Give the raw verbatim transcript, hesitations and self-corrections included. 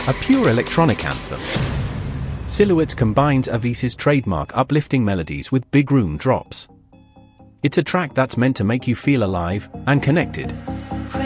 A pure electronic anthem. Silhouettes combines Avis's trademark uplifting melodies with big room drops. It's a track that's meant to make you feel alive and connected.